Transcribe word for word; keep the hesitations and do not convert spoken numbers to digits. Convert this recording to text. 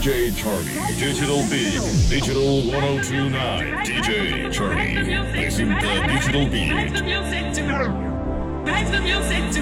J Charlie, Digital Beat, Digital one oh two nine. D J Charlie, listen the Digital Beat. Drive the music to